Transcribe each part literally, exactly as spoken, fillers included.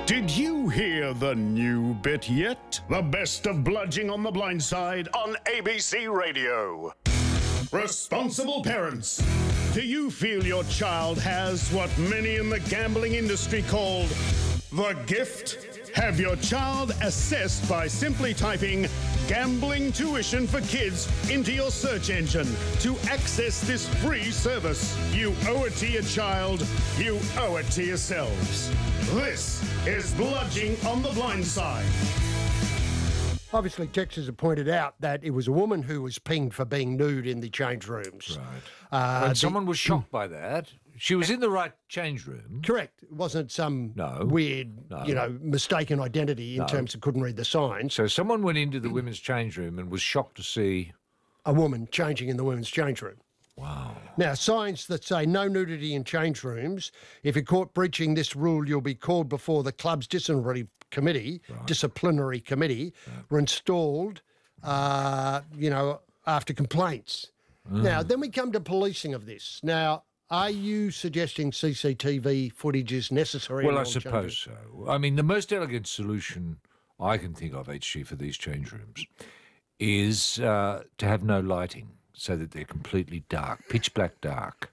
Did you hear the new bit yet? The best of Bludging on the Blind Side on A B C Radio. Responsible parents, do you feel your child has what many in the gambling industry called the gift? Have your child assessed by simply typing gambling tuition for kids into your search engine to access this free service. You owe it to your child. You owe it to yourselves. This is Bludging on the Blind Side. Obviously, Texas have pointed out that it was a woman who was pinged for being nude in the change rooms. Right. Uh, and the- someone was shocked by that. She was in the right change room. Correct. It wasn't some No. weird, No. you know, mistaken identity in No. terms of couldn't read the signs. So someone went into the women's change room and was shocked to see... A woman changing in the women's change room. Wow. Now, signs that say no nudity in change rooms. If you're caught breaching this rule, you'll be called before the club's disciplinary committee, Right. disciplinary committee, were installed, uh, you know, after complaints. Mm. Now, then we come to policing of this. Now, are you suggesting C C T V footage is necessary? Well, in I all change suppose rooms? so. I mean, the most elegant solution I can think of, H G, for these change rooms is uh, to have no lighting so that they're completely dark, pitch black dark,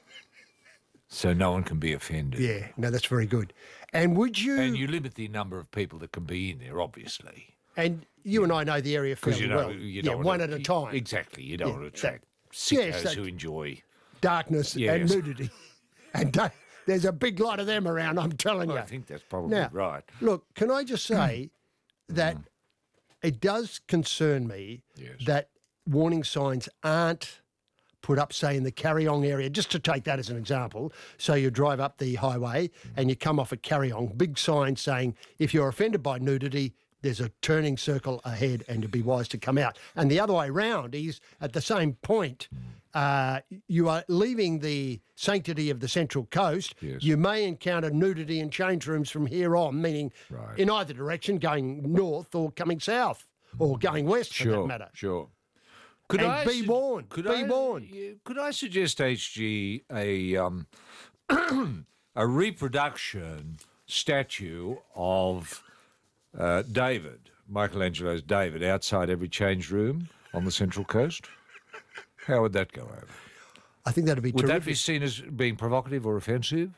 so no one can be offended. Yeah, no, that's very good. And would you... And you limit the number of people that can be in there, obviously. And you and I know the area Because fairly you know, well. you yeah, don't one want at to, a time. Exactly. You don't Yeah, want to attract that- sickos yes, that- who enjoy... Darkness Yes. and nudity. And da- there's a big lot of them around, I'm telling you. I think that's probably Now, right. Look, can I just say that it does concern me Yes. that warning signs aren't put up, say, in the Carryong area, just to take that as an example. So you drive up the highway and you come off at Carryong, big sign saying, if you're offended by nudity, there's a turning circle ahead and you'd be wise to come out. And the other way round is, at the same point, uh, you are leaving the sanctity of the Central Coast. Yes. You may encounter nudity in change rooms from here on, meaning Right. in either direction, going north or coming south, or going west for that Sure, matter. sure. Could And I be su- warned, Could be I, warned. yeah, Could I suggest, H G, a um, a reproduction statue of uh, David, Michelangelo's David, outside every change room on the Central Coast? How would that go over? I think that'd be Would terrific. that be seen as being provocative or offensive,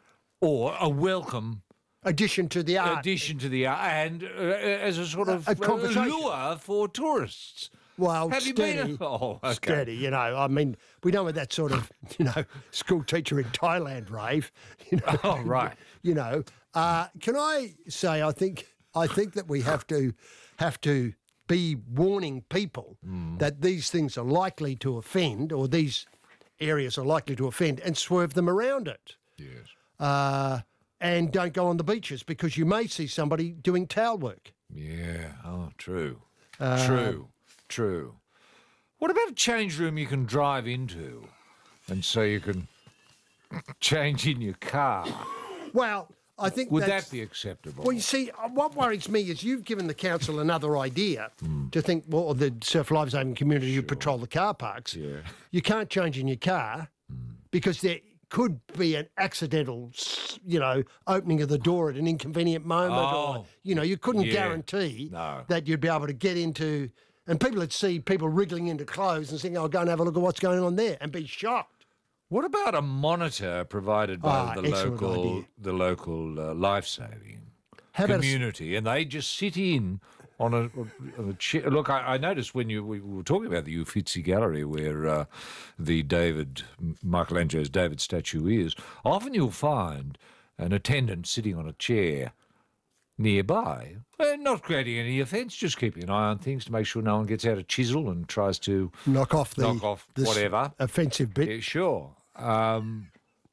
or a welcome Addition to the art. addition to the art and uh, as a sort of A uh, conversation. lure for tourists? Well, Have you steady, been? Oh, okay. steady, you know. I mean, we don't want that sort of, you know, school teacher in Thailand rave. You know, Oh, right. You know, uh, can I say? I think I think that we have to have to be warning people Mm. that these things are likely to offend, or these areas are likely to offend, and swerve them around it. Yes. Uh, and don't go on the beaches because you may see somebody doing towel work. Yeah. Oh, true. Uh, true. True. What about a change room you can drive into, and so you can change in your car? Well, I think Would that's, that be acceptable? Well, you see, uh, what worries me is you've given the council another idea Hmm. to think, well, the Surf Lives Haven community who patrol the car parks, Yeah. you can't change in your car because there could be an accidental, s- you know, opening of the door at an inconvenient moment, or, Oh. you know, you couldn't Yeah. guarantee No. that you'd be able to get into, and people would see people wriggling into clothes and think, I'll go and have a look at what's going on there and be shocked. What about a monitor provided by Ah, the excellent local idea. the local uh, life saving How about a s- community, and they just sit in on a, on a chair? Look, I, I noticed when you we were talking about the Uffizi Gallery, where uh, the David Michelangelo's David statue is. Often you'll find an attendant sitting on a chair nearby, and not creating any offence, just keeping an eye on things to make sure no one gets out a chisel and tries to Knock off the knock off this whatever. offensive bit. Yeah, sure. Um,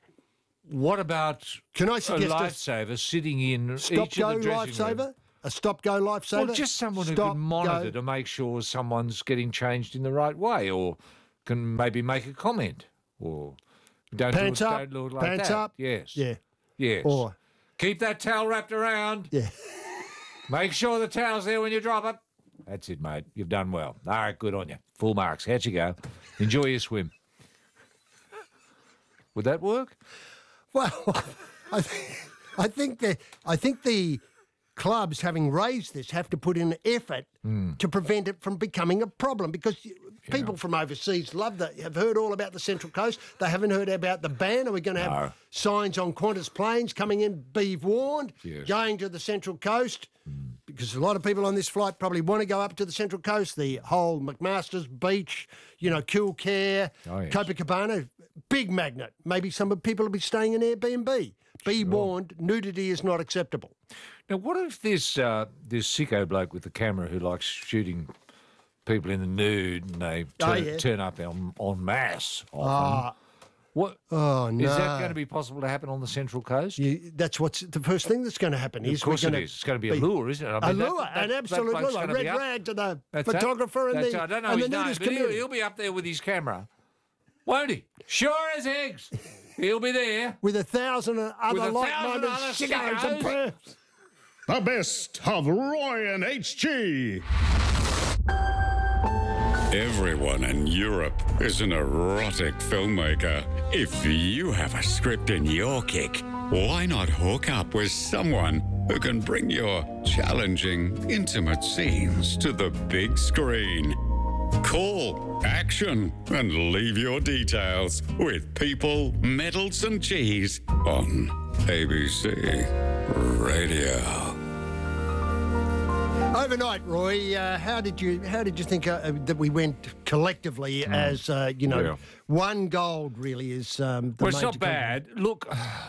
what about Can I a suggest a lifesaver sitting in Stop each go of the dressing room? lifesaver? A stop go lifesaver? Well, just someone who Stop, can monitor go. to make sure someone's getting changed in the right way, or can maybe make a comment, or don't Pants do it, up, don't look like pants that. up. Yes. Yeah. Yes. Or, Keep that towel wrapped around. yeah. Make sure the towel's there when you drop it. That's it, mate. You've done well. All right, good on you. Full marks. How'd you go? Enjoy your swim. Would that work? Well, I think, I think the I think the clubs, having raised this, have to put in effort Mm. to prevent it from becoming a problem, because people from overseas love that. Have heard all about the Central Coast. They haven't heard about the ban. Are we going to have No. signs on Qantas planes coming in? Be warned, Yes. going to the Central Coast. Because a lot of people on this flight probably want to go up to the Central Coast, the whole McMaster's Beach, you know, Kilcare, Oh, yes. Copacabana, big magnet. Maybe some people will be staying in Airbnb. Be warned, nudity is not acceptable. Now, what if this uh, this sicko bloke with the camera who likes shooting people in the nude and they turn, Oh, yeah. turn up en, en masse often? Ah, what, oh, no. is that going to be possible to happen on the Central Coast? You, that's what's the first thing that's going to happen. Of is course we're it gonna is. It's going to be a be- lure, isn't it? I A mean, that- lure, that- an that absolute bloke's lure. A gonna be red up- rag to the That's it. photographer and That's the, it. I don't know and his the name, nudist but he'll, community. he'll be up there with his camera, won't he? Sure as eggs. He'll be there. With a thousand other With a like-minded thousand other sickos and sickos. pervs. The best of Roy and H G. Everyone in Europe is an erotic filmmaker. If you have a script in your kick, why not hook up with someone who can bring your challenging, intimate scenes to the big screen? Call, action, and leave your details with People, Medals and Cheese on A B C Radio. Overnight, Roy, uh, how did you how did you think uh, that we went collectively as uh, you know Yeah. one gold really is um, the Well, it's major not bad. Look,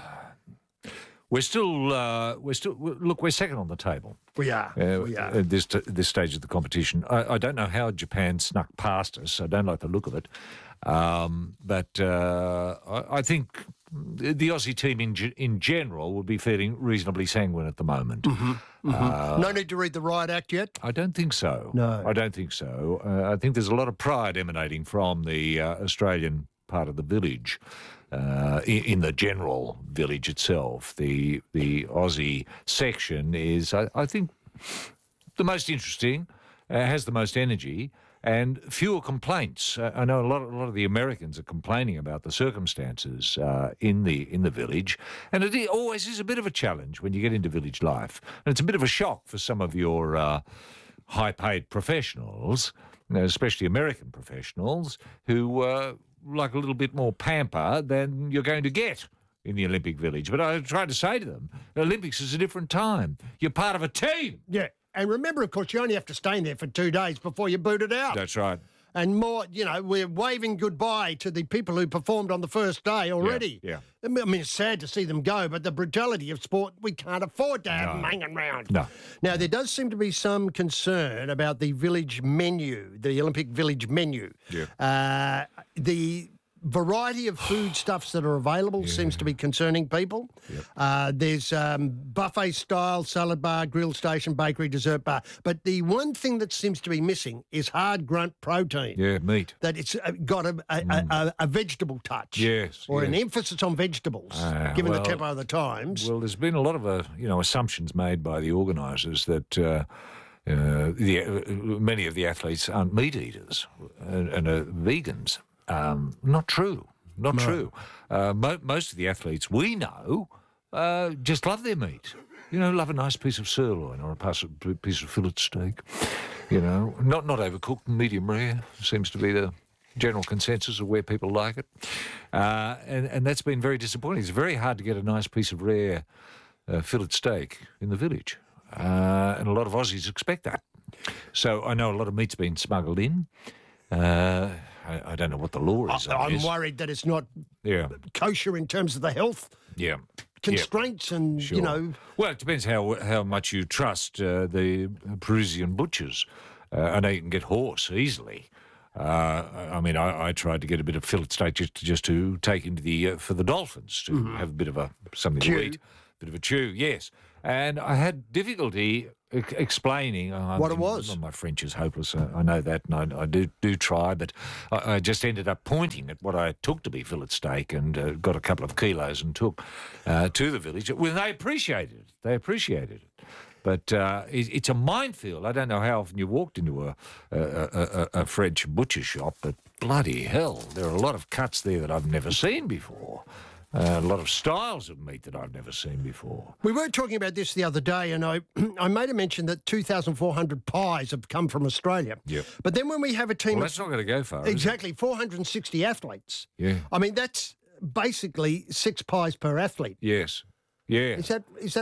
we're still, uh, we're still. Look, we're second on the table. We are. Uh, we are. At this this stage of the competition, I, I don't know how Japan snuck past us. I don't like the look of it, um, but uh, I, I think the Aussie team in ge- in general would be feeling reasonably sanguine at the moment. Uh, no need to read the riot act yet. I don't think so. No. I don't think so. Uh, I think there's a lot of pride emanating from the uh, Australian part of the village. Uh, in, in the general village itself, the the Aussie section is, I, I think, the most interesting, uh, has the most energy, and fewer complaints. Uh, I know a lot, a lot of the Americans are complaining about the circumstances uh, in the in the village, and it i- always is a bit of a challenge when you get into village life, and it's a bit of a shock for some of your uh, high-paid professionals, you know, especially American professionals, who uh, like a little bit more pamper than you're going to get in the Olympic Village. But I tried to say to them, the Olympics is a different time. You're part of a team. Yeah. And remember, of course, you only have to stay in there for two days before you boot it out. That's right. And more, you know, we're waving goodbye to the people who performed on the first day already. yeah. I mean, I mean, it's sad to see them go, but the brutality of sport, we can't afford to have No. them hanging around. No. Now, there does seem to be some concern about the village menu, the Olympic Village menu. Yeah. Uh, the variety of foodstuffs that are available seems to be concerning people. Uh, there's um, buffet-style salad bar, grill station, bakery, dessert bar. But the one thing that seems to be missing is hard grunt protein. Yeah, meat. That it's uh, got a, a, a, a, a vegetable touch. Yes, Or an yes. emphasis on vegetables, Ah, given well- the tempo of the times. Well, there's been a lot of uh, you know assumptions made by the organisers that uh, uh, the, uh, many of the athletes aren't meat eaters and, and are vegans. Um, not true. Not true. Uh, mo- most of the athletes we know uh, just love their meat. You know, love a nice piece of sirloin or a piece of, piece of fillet steak. You know, not not overcooked, medium rare seems to be the general consensus of where people like it. Uh, and, and that's been very disappointing. It's very hard to get a nice piece of rare uh, fillet steak in the village. Uh, and a lot of Aussies expect that. So I know a lot of meat's been smuggled in. Uh, I, I don't know what the law is on I'm this. worried that it's not Yeah, kosher in terms of the health yeah. constraints and, Sure. you know... Well, it depends how how much you trust uh, the Parisian butchers. Uh, I know you can get horse easily. Uh, I mean, I, I tried to get a bit of fillet steak just, just to take into the uh, for the dolphins to have a bit of a something Chew. to eat, bit of a chew. Yes, and I had difficulty e- explaining uh, What it was. well, my French is hopeless. I, I know that, and I, I do do try, but I, I just ended up pointing at what I took to be fillet steak and uh, got a couple of kilos and took uh, to the village. Well, they appreciated it. They appreciated it. But uh, it, it's a minefield. I don't know how often you walked into a, a, a, a French butcher shop, but bloody hell, there are a lot of cuts there that I've never seen before. Uh, a lot of styles of meat that I've never seen before. We were talking about this the other day, and I I made a mention that two thousand four hundred pies have come from Australia. Yep. But then when we have a team Well, of that's not going to go far. is it? exactly four hundred sixty athletes, Yeah. I mean that's basically six pies per athlete. Yes. Yeah. Is that is that